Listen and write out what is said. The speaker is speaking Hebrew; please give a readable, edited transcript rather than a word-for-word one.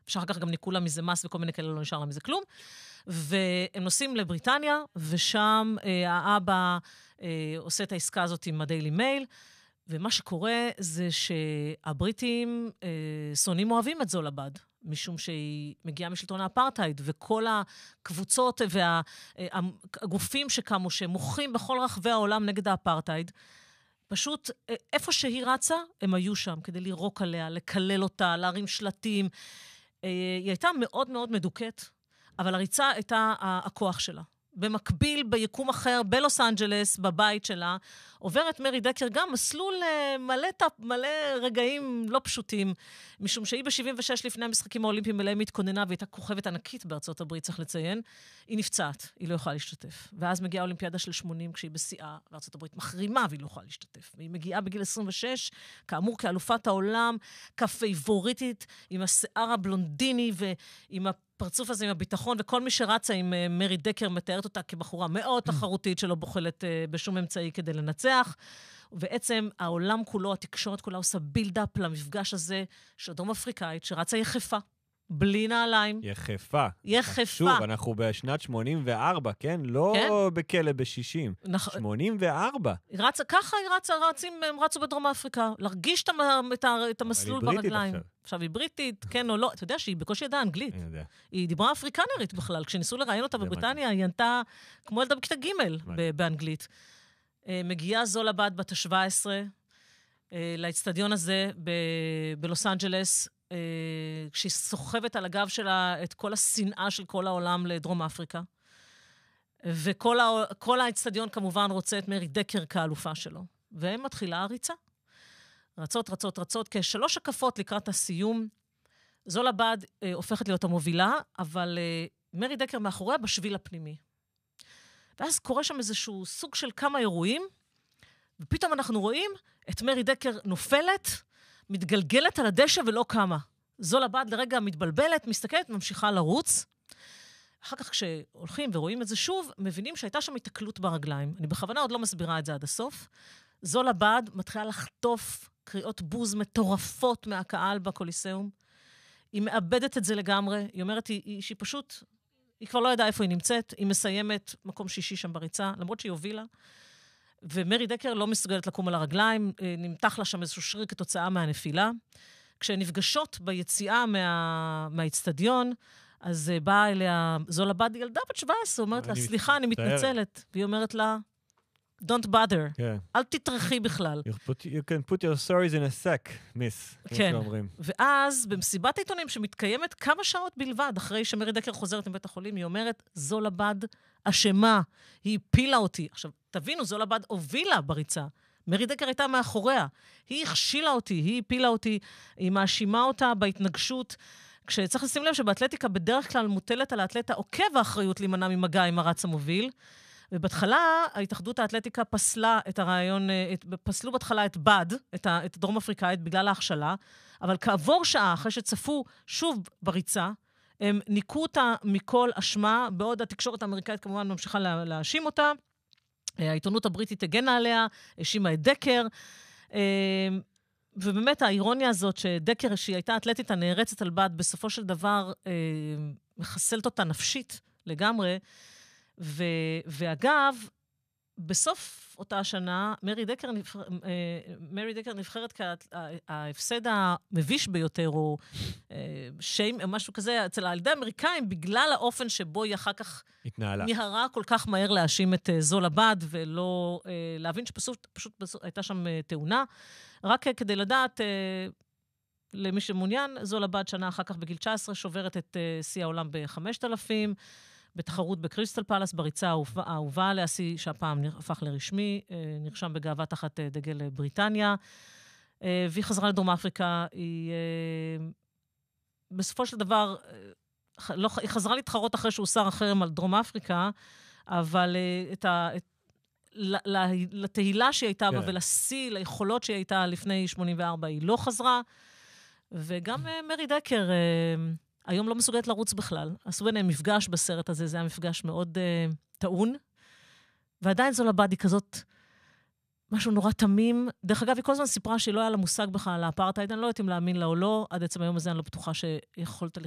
שאחר כך גם ניקו לה מזה מס וכל מיני כאלה, לא נשאר לה מזה כלום. והם נוסעים לבריטניה, ושם האבא עושה את העסקה הזאת עם הדיילי מייל, ומה שקורה זה שהבריטים שונאים אוהבים את זולבד, משום שהיא מגיעה משלטון האפרטהייד, וכל הקבוצות והגופים שקמו, שמוחים בכל רחבי העולם נגד האפרטהייד, פשוט איפה שהיא רצה, הם היו שם כדי לירוק עליה, לקלל אותה, להרים שלטים. היא הייתה מאוד מאוד מדוכאת, אבל הריצה הייתה הכוח שלה. במקביל, ביקום אחר, בלוס אנג'לס, בבית שלה, עוברת מרי דקר גם מסלול מלא רגעים לא פשוטים, משום שהיא ב-76 לפני המשחקים האולימפיים מלאים התכוננה, והייתה כוכבת ענקית בארצות הברית, צריך לציין, היא נפצעת, היא לא יכולה להשתתף. ואז מגיעה האולימפיאדה של 80, כשהיא בשיאה, וארצות הברית מחרימה, והיא לא יכולה להשתתף. והיא מגיעה בגיל 26, כאמור, כאלופת העולם, כפייבוריטית, עם השיער הבלונדיני, ועם הפרצוף הזה עם הביטחון, וכל מי שרצה עם מרי דקר מתארת אותה כבחורה מאוד תחרותית, שלא בוחלת בשום אמצעי כדי לנצח. ובעצם העולם כולו, התקשורת כולה עושה בילדאפ למפגש הזה של דרום אפריקאית, שרצה יחפה, בלי נעליים. יחפה. יחפה. שוב, אנחנו בשנת 84, כן? לא כן? בכלא ב-60. 84. ככה הם רצו בדרום אפריקה, להרגיש את המסלול ברגליים. עכשיו היא בריטית, כן או לא. אתה יודע שהיא בקושי ידעה אנגלית. אני יודע. היא דיברה אפריקנרית בכלל. כשניסו לראיין אותה בבריטניה, היא ענתה כמו ילדה בכיתה ג' באנגלית. מגיעה זולבד בת ה-17 לאצטדיון הזה בלוס אנג'לס, כשהיא סוחבת על הגב שלה את כל השנאה של כל העולם לדרום אפריקה. וכל האצטדיון כמובן רוצה את מרי דקר כאלופה שלו. והם מתחילה הריצה. רצות, כשלוש הקפות לקראת הסיום. זולבד הופכת להיות המובילה, אבל מרי דקר מאחוריה בשביל הפנימי. ואז קורה שם איזשהו סוג של כמה אירועים, ופתאום אנחנו רואים את מרי דקר נופלת, מתגלגלת על הדשא ולא קמה. זולבד לרגע מתבלבלת, מסתכלת, ממשיכה לרוץ. אחר כך כשהולכים ורואים את זה שוב, מבינים שהייתה שם התקלות ברגליים. אני בכוונה עוד לא מסבירה את זה עד הסוף. זולבד מתחילה לחטוף קריאות בוז מטורפות מהקהל בקוליסאום. היא מאבדת את זה לגמרי. היא אומרת שהיא פשוט, היא כבר לא ידעה איפה היא נמצאת. היא מסיימת מקום שישי שם בריצה, למרות שהיא הובילה. ומרי דקר לא מסוגלת לקום על הרגליים, נמתח לה שם איזשהו שריר כתוצאה מהנפילה. כשהן נפגשות ביציאה מהאצטדיון, אז באה אליה זולבד, ילדה בת 17, אומרת לה, סליחה, אני מתנצלת. והיא אומרת לה, don't bother, אל תטרחי בכלל. You can put your stories in a sack, miss. כן, ואז במסיבת העיתונים שמתקיימת כמה שעות בלבד, אחרי שמרי דקר חוזרת מבית החולים, היא אומרת, זולבד אשמה, היא הפילה אותי. עכשיו, תבינו, זולבד הובילה בריצה. מרי דקר הייתה מאחוריה. היא הכשילה אותי, היא הפילה אותי, היא מאשימה אותה בהתנגשות. כשצריך לשים לב שבאתלטיקה בדרך כלל מוטלת על האתלטה עוקב האחריות להימנע ממגע עם הרץ המוביל. ובהתחלה, ההתאחדות האתלטיקה פסלה את הרעיון, פסלו בהתחלה את בד, את דרום אפריקאית, בגלל ההכשלה, אבל כעבור שעה, אחרי שצפו שוב בריצה, הם ניקו אותה מכל אשמה, בעוד התקשורת האמריקאית כמובן ממשיכה להאשים אותה, העיתונות הבריטית הגנה עליה, האשימה את דקר, ובאמת האירוניה הזאת שדקר, שהיא הייתה אתלטית הנערצת על בד, בסופו של דבר מחסלת אותה נפשית לגמרי, ואגב, בסוף אותה השנה, מרי דקר נבחרת כהפסד המביש ביותר, או שיים, או משהו כזה, אצל הילדי האמריקאים, בגלל האופן שבו היא אחר כך נהרה כל כך מהר להאשים את זולבד, ולא להבין שפשוט הייתה שם תאונה. רק כדי לדעת, למי שמעוניין, זולבד שנה אחר כך בגיל 19, שוברת את שיא העולם ב-5,000, בתחרות בקריסטל פלאס, בריצה האהובה עליה, שהפעם הפך לרשמי, נרשם בגאווה תחת דגל בריטניה, והיא חזרה לדרום אפריקה, היא בסופו של דבר, היא חזרה להתחרות אחרי שהוסר החרם על דרום אפריקה, אבל לתהילה שהיא הייתה בה, ולשיא, ליכולות שהיא הייתה לפני 84, היא לא חזרה, וגם מרי דקר היום לא מסוגלת לרוץ בכלל. עשו ביניהם מפגש בסרט הזה, זה היה מפגש מאוד טעון, ועדיין זולבד היא כזאת, משהו נורא תמים. דרך אגב, היא כל הזמן סיפרה שהיא לא היה לה מושג בכלל על האפרטהייד, אני לא יודעת אם להאמין לה או לא, עד עצם היום הזה אני לא בטוחה שיכולת